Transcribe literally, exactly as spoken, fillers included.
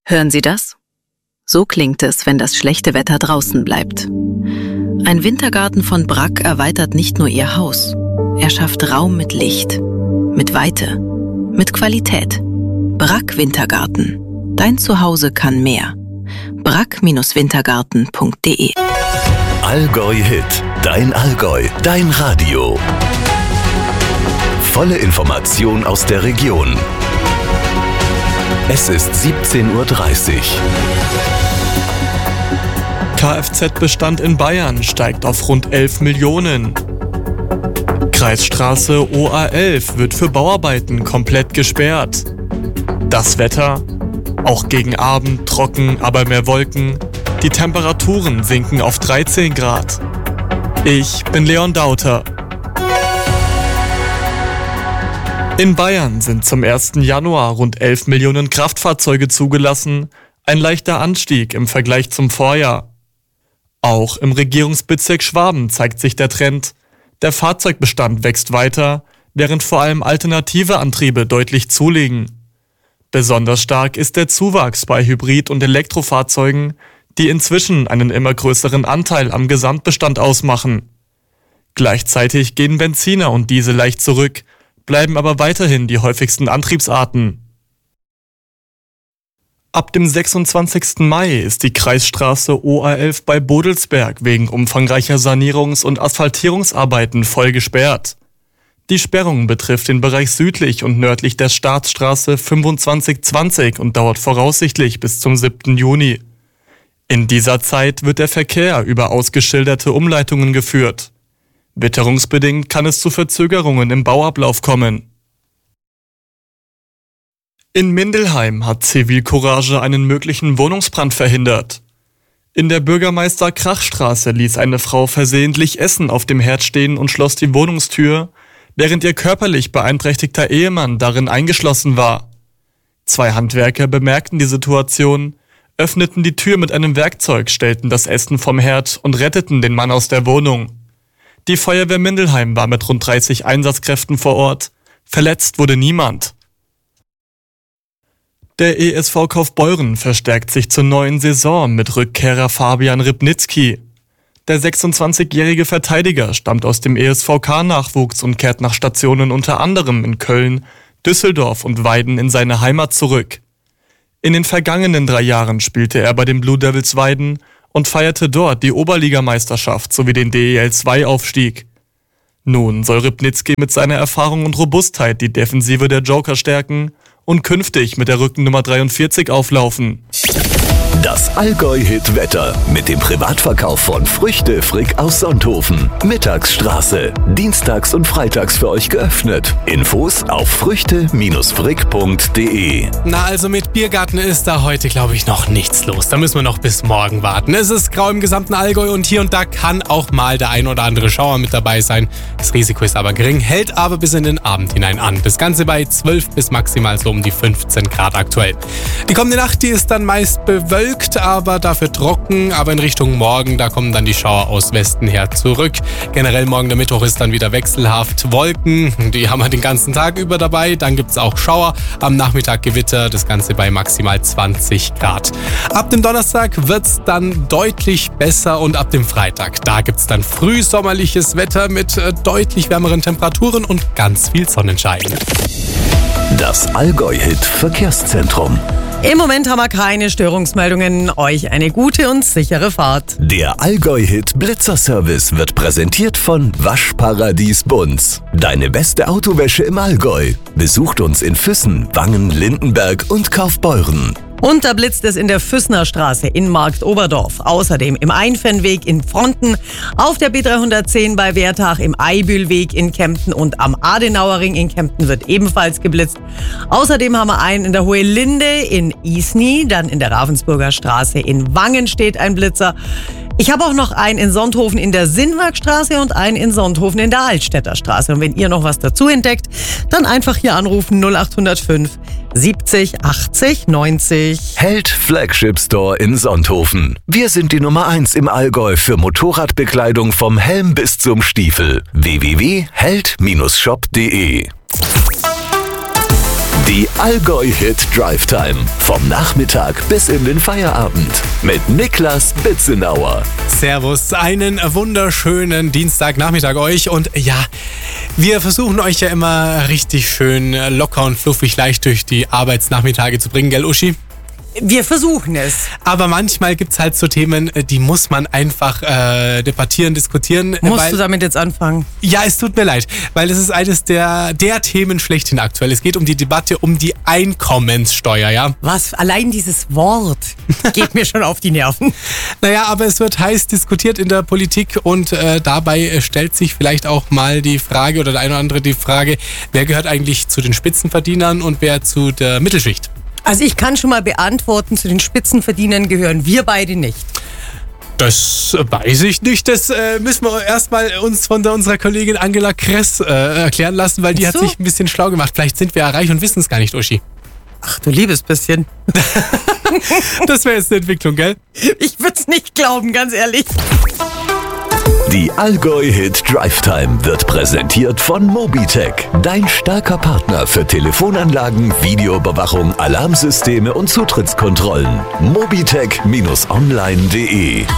Hören Sie das? So klingt es, wenn das schlechte Wetter draußen bleibt. Ein Wintergarten von Bragg erweitert nicht nur Ihr Haus. Er schafft Raum mit Licht, mit Weite, mit Qualität. Bragg Wintergarten. Dein Zuhause kann mehr. bragg Wintergarten punkt de Allgäu Hit. Dein Allgäu. Dein Radio. Volle Information aus der Region. Es ist siebzehn Uhr dreißig. Kfz-Bestand in Bayern steigt auf rund elf Millionen. Kreisstraße O A elf wird für Bauarbeiten komplett gesperrt. Das Wetter? Auch gegen Abend trocken, aber mehr Wolken. Die Temperaturen sinken auf dreizehn Grad. Ich bin Leon Dauter. In Bayern sind zum ersten Januar rund elf Millionen Kraftfahrzeuge zugelassen, ein leichter Anstieg im Vergleich zum Vorjahr. Auch im Regierungsbezirk Schwaben zeigt sich der Trend. Der Fahrzeugbestand wächst weiter, während vor allem alternative Antriebe deutlich zulegen. Besonders stark ist der Zuwachs bei Hybrid- und Elektrofahrzeugen, die inzwischen einen immer größeren Anteil am Gesamtbestand ausmachen. Gleichzeitig gehen Benziner und Diesel leicht zurück, bleiben aber weiterhin die häufigsten Antriebsarten. Ab dem sechsundzwanzigsten Mai ist die Kreisstraße O A elf bei Bodelsberg wegen umfangreicher Sanierungs- und Asphaltierungsarbeiten voll gesperrt. Die Sperrung betrifft den Bereich südlich und nördlich der Staatsstraße fünfundzwanzig zwanzig und dauert voraussichtlich bis zum siebten Juni. In dieser Zeit wird der Verkehr über ausgeschilderte Umleitungen geführt. Witterungsbedingt kann es zu Verzögerungen im Bauablauf kommen. In Mindelheim hat Zivilcourage einen möglichen Wohnungsbrand verhindert. In der Bürgermeister-Krach-Straße ließ eine Frau versehentlich Essen auf dem Herd stehen und schloss die Wohnungstür, während ihr körperlich beeinträchtigter Ehemann darin eingeschlossen war. Zwei Handwerker bemerkten die Situation, öffneten die Tür mit einem Werkzeug, stellten das Essen vom Herd und retteten den Mann aus der Wohnung. Die Feuerwehr Mindelheim war mit rund dreißig Einsatzkräften vor Ort. Verletzt wurde niemand. Der E S V Kaufbeuren verstärkt sich zur neuen Saison mit Rückkehrer Fabian Rybnicki. Der sechsundzwanzigjährige Verteidiger stammt aus dem E S V K-Nachwuchs und kehrt nach Stationen unter anderem in Köln, Düsseldorf und Weiden in seine Heimat zurück. In den vergangenen drei Jahren spielte er bei den Blue Devils Weiden und feierte dort die Oberligameisterschaft sowie den D E L zwei Aufstieg. Nun soll Rybnicki mit seiner Erfahrung und Robustheit die Defensive der Joker stärken und künftig mit der Rückennummer dreiundvierzig auflaufen. Das Allgäu-Hit-Wetter mit dem Privatverkauf von Früchte Frick aus Sonthofen. Mittagsstraße. Dienstags und freitags für euch geöffnet. Infos auf früchte frick punkt de. Na, also mit Biergarten ist da heute, glaube ich, noch nichts los. Da müssen wir noch bis morgen warten. Es ist grau im gesamten Allgäu und hier und da kann auch mal der ein oder andere Schauer mit dabei sein. Das Risiko ist aber gering, hält aber bis in den Abend hinein an. Das Ganze bei zwölf bis maximal so um die fünfzehn Grad aktuell. Die kommende Nacht, die ist dann meist bewölkt, aber dafür trocken. Aber in Richtung Morgen, da kommen dann die Schauer aus Westen her zurück. Generell morgen der Mittwoch ist dann wieder wechselhaft. Wolken, die haben wir den ganzen Tag über dabei. Dann gibt es auch Schauer. Am Nachmittag Gewitter, das Ganze bei maximal zwanzig Grad. Ab dem Donnerstag wird es dann deutlich besser und ab dem Freitag, da gibt es dann frühsommerliches Wetter mit äh, deutlich wärmeren Temperaturen und ganz viel Sonnenschein. Das Allgäu-Hit Verkehrszentrum. Im Moment haben wir keine Störungsmeldungen. Euch eine gute und sichere Fahrt. Der Allgäu-Hit Blitzerservice wird präsentiert von Waschparadies Bunz. Deine beste Autowäsche im Allgäu. Besucht uns in Füssen, Wangen, Lindenberg und Kaufbeuren. Und da blitzt es in der Füssner Straße in Marktoberdorf. Außerdem im Einfernweg in Fronten, auf der B dreihundertzehn bei Wertach, im Eibülweg in Kempten und am Adenauerring in Kempten wird ebenfalls geblitzt. Außerdem haben wir einen in der Hohe Linde in Isny, dann in der Ravensburger Straße in Wangen steht ein Blitzer. Ich habe auch noch einen in Sonthofen in der Sinnwagstraße und einen in Sonthofen in der Altstädter Straße. Und wenn ihr noch was dazu entdeckt, dann einfach hier anrufen null acht null fünf siebzig achtzig neunzig. Held Flagship Store in Sonthofen. Wir sind die Nummer eins im Allgäu für Motorradbekleidung vom Helm bis zum Stiefel. w w w punkt held Bindestrich shop punkt de Die Allgäu-Hit Drive Time. Vom Nachmittag bis in den Feierabend. Mit Niklas Bitzenauer. Servus, einen wunderschönen Dienstagnachmittag euch. Und ja, wir versuchen euch ja immer richtig schön locker und fluffig leicht durch die Arbeitsnachmittage zu bringen, gell Uschi? Wir versuchen es. Aber manchmal gibt es halt so Themen, die muss man einfach äh, debattieren, diskutieren. Musst weil, du damit jetzt anfangen? Ja, es tut mir leid, weil es ist eines der, der Themen schlechthin aktuell. Es geht um die Debatte um die Einkommenssteuer, ja? Was? Allein dieses Wort geht mir schon auf die Nerven. Naja, aber es wird heiß diskutiert in der Politik und äh, dabei stellt sich vielleicht auch mal die Frage oder der eine oder andere die Frage, wer gehört eigentlich zu den Spitzenverdienern und wer zu der Mittelschicht? Also ich kann schon mal beantworten, zu den Spitzenverdienern gehören wir beide nicht. Das weiß ich nicht. Das äh, müssen wir erstmal uns von der, unserer Kollegin Angela Kress äh, erklären lassen, weil die Ach so. hat sich ein bisschen schlau gemacht. Vielleicht sind wir ja reich und wissen es gar nicht, Uschi. Ach du liebes bisschen. Das wäre jetzt eine Entwicklung, gell? Ich würde es nicht glauben, ganz ehrlich. Die Allgäu-Hit Drive Time wird präsentiert von Mobitech. Dein starker Partner für Telefonanlagen, Videoüberwachung, Alarmsysteme und Zutrittskontrollen. mobitech Bindestrich online punkt de